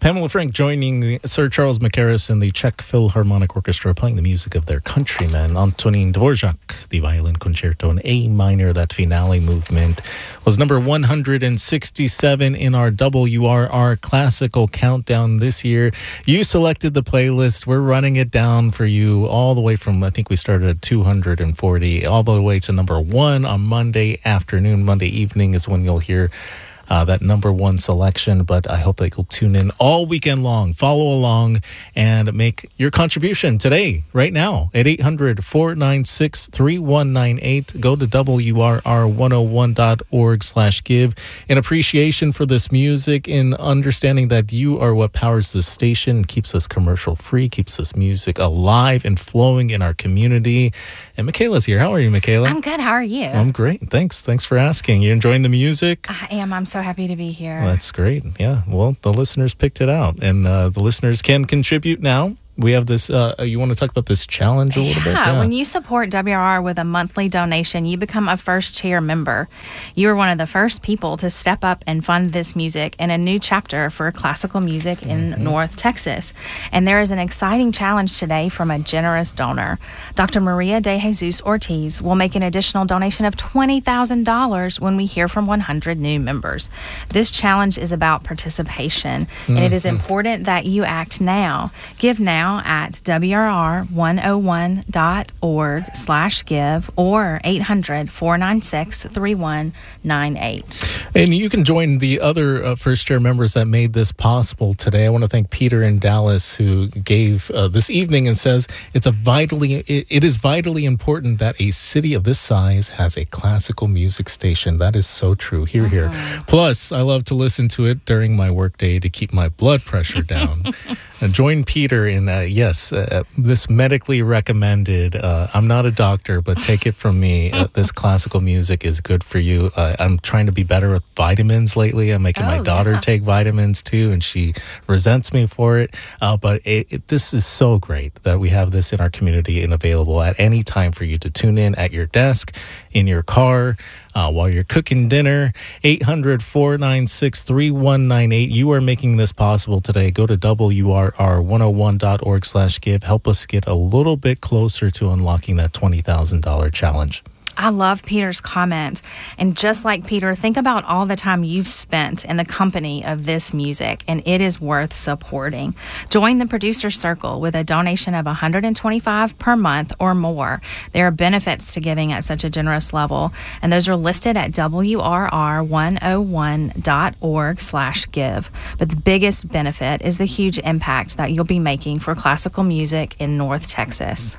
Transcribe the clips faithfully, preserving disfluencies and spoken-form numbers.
Pamela Frank joining Sir Charles Mackerras and the Czech Philharmonic Orchestra, playing the music of their countryman, Antonín Dvořák. The violin concerto in A minor, that finale movement, was number one hundred sixty-seven in our W R R Classical Countdown this year. You selected the playlist. We're running it down for you all the way from, I think we started at two hundred forty, all the way to number one on Monday afternoon. Monday evening is when you'll hear Uh, that number one selection, but I hope that you'll tune in all weekend long, follow along, and make your contribution today, right now, at eight hundred, four nine six, three one nine eight. Go to W R R one oh one dot org slash give. In appreciation for this music, in understanding that you are what powers this station, keeps us commercial free, keeps this music alive and flowing in our community. And Michaela's here. How are you, Michaela? I'm good. How are you? I'm great. Thanks. Thanks for asking. You enjoying the music? I am. I'm so happy to be here. Well, that's great. Yeah. Well, the listeners picked it out, and uh, the listeners can contribute now. We have this, uh, you want to talk about this challenge a little yeah, bit? Yeah, when you support W R R with a monthly donation, you become a first chair member. You are one of the first people to step up and fund this music in a new chapter for classical music in mm-hmm. North Texas. And there is an exciting challenge today from a generous donor. Doctor Maria de Jesus Ortiz will make an additional donation of twenty thousand dollars when we hear from one hundred new members. This challenge is about participation, mm-hmm. and it is important that you act now. Give now at W R R one oh one dot org slash give or eight hundred, four nine six, three one nine eight. And you can join the other uh, first chair members that made this possible today. I want to thank Peter in Dallas, who gave uh, this evening and says it's a vitally it, it is vitally important that a city of this size has a classical music station. That is so true. Hear, hear. Uh-huh. Plus, I love to listen to it during my workday to keep my blood pressure down. And join Peter in, uh, yes, uh, this medically recommended, uh, I'm not a doctor, but take it from me, uh, this classical music is good for you. Uh, I'm trying to be better with vitamins lately. I'm making oh, my daughter yeah. take vitamins too, and she resents me for it. Uh, but it, it, this is so great that we have this in our community and available at any time for you to tune in at your desk, in your car, Uh, while you're cooking dinner. Eight hundred, four nine six, three one nine eight. You are making this possible today. Go to W R R one oh one dot org slash give. Help us get a little bit closer to unlocking that twenty thousand dollars challenge. I love Peter's comment. And just like Peter, think about all the time you've spent in the company of this music, and it is worth supporting. Join the Producer Circle with a donation of one hundred twenty-five dollars per month or more. There are benefits to giving at such a generous level, and those are listed at W R R one oh one dot org slash give. But the biggest benefit is the huge impact that you'll be making for classical music in North Texas.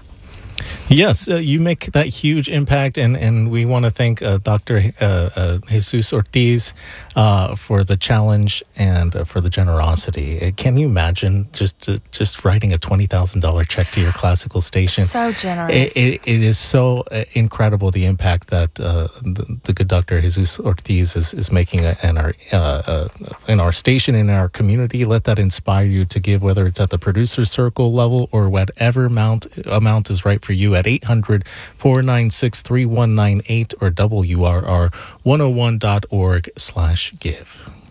Yes, uh, you make that huge impact, and, and we want to thank uh, Doctor Uh, uh, Jesus Ortiz uh, for the challenge and uh, for the generosity. Uh, can you imagine just uh, just writing a twenty thousand dollars check to your classical station? So generous. It, it, it is so uh, incredible, the impact that uh, the, the good Doctor Jesus Ortiz is, is making in our, uh, uh, in our station, in our community. Let that inspire you to give, whether it's at the Producer Circle level or whatever amount, amount is right for you, at eight hundred, four nine six, three one nine eight or W R R one oh one dot org slash give.